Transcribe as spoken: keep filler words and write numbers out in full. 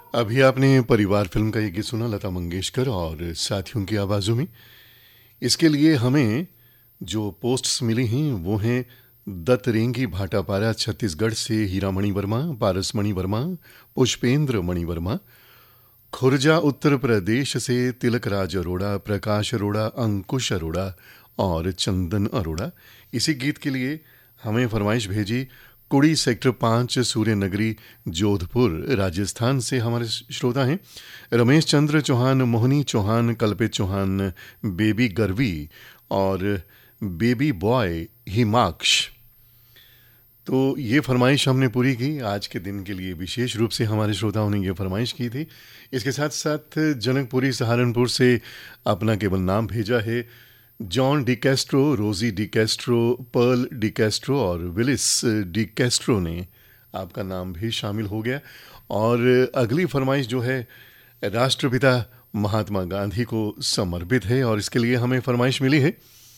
अभी आपने परिवार फिल्म का ये गीत सुना लता मंगेशकर और साथियों की आवाज़ों में। इसके लिए हमें जो पोस्ट्स मिली हैं वो हैं दत्तरेंगी भाटापारा छत्तीसगढ़ से हीरामणि वर्मा, पारसमणि वर्मा, पुष्पेंद्र मणि वर्मा। खुर्जा उत्तर प्रदेश से तिलकराज अरोड़ा, प्रकाश अरोड़ा, अंकुश अरोड़ा और चंदन अरोड़ा। इसी गीत के लिए हमें फरमाइश भेजी कुड़ी सेक्टर पाँच सूर्य नगरी जोधपुर राजस्थान से हमारे श्रोता हैं रमेश चंद्र चौहान, मोहनी चौहान, कल्पित चौहान, बेबी गर्वी और बेबी बॉय हिमाक्ष। तो ये फरमाइश हमने पूरी की। आज के दिन के लिए विशेष रूप से हमारे श्रोताओं ने ये फरमाइश की थी। इसके साथ साथ जनकपुरी सहारनपुर से अपना केवल नाम भेजा है जॉन डी कैस्ट्रो, रोजी D Castro, Perl D Castro और विलिस डी कैस्ट्रो ने आपका नाम भी शामिल हो गया। और अगली फरमाइश जो है राष्ट्रपिता महात्मा गांधी को समर्पित है और इसके लिए हमें फरमाइश मिली है